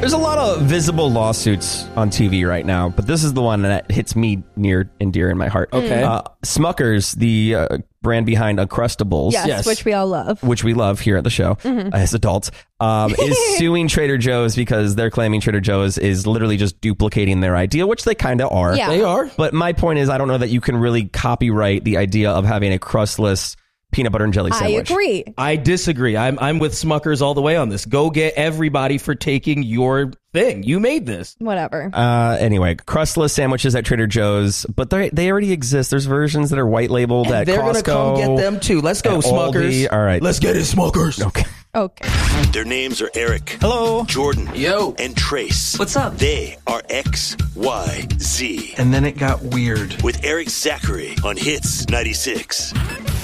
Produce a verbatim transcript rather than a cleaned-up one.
There's a lot of visible lawsuits on T V right now, but this is the one that hits me near and dear in my heart. Okay. Uh, Smuckers, the uh, brand behind Uncrustables. Yes, Yes. which we all love. Which we love here at the show Mm-hmm. as adults, um, is suing Trader Joe's because they're claiming Trader Joe's is literally just duplicating their idea, which they kind of are. Yeah. They are. But my point is, I don't know that you can really copyright the idea of having a crustless peanut butter and jelly I sandwich. agree. I disagree. I'm I'm with Smuckers all the way on this. Go get everybody for taking your thing. You made this. Whatever. Uh, anyway, crustless sandwiches at Trader Joe's, but they they already exist. There's versions that are white labeled at They're Costco. gonna come get them too. Let's go, and Smuckers. Aldi. All right. Let's get it, Smuckers. Okay. Okay. Their names are Eric, Hello. Jordan, Yo. and Trace. What's up? They are X Y Z And then it got weird. with Eric Zachary on Hits ninety-six.